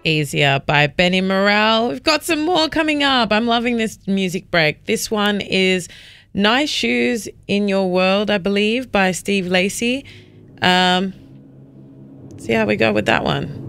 Easier by Benny Morrell. We've got some more coming up. I'm loving this music break. This one is Nice Shoes in Your World, I believe, by Steve Lacy. See how we go with that one.